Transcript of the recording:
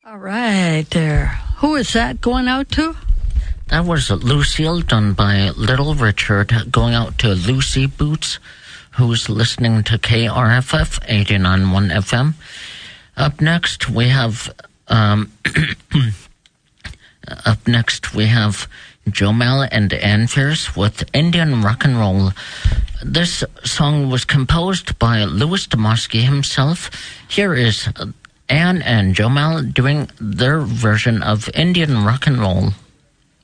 All right, there. Who is that going out to? That was Lucille, done by Little Richard, going out to Lucy Boots, who's listening to KRFF 89.1 FM. Up next, we have Jomel and Ann Fierce with Indian Rock and Roll. This song was composed by Louis Dmowski himself. Here is Ann and Jomel doing their version of Indian Rock and Roll.